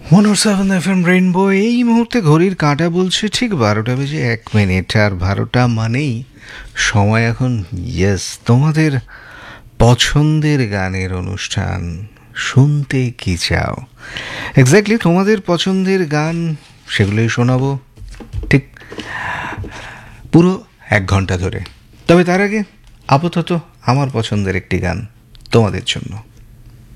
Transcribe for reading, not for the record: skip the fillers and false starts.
107 FM rainbow. এই মুহূর্তে ঘড়ির কাঁটা বলছে ঠিক 12:01, আর 12টা মানেই সময় এখন তোমাদের পছন্দের গানের অনুষ্ঠান। শুনতে কি চাও? এক্স্যাক্টলি তোমাদের পছন্দের গান, সেগুলোই শোনাবো ঠিক পুরো 1 ঘন্টা ধরে। তবে তার আগে আপাতত আমার পছন্দের একটি গান তোমাদের জন্য।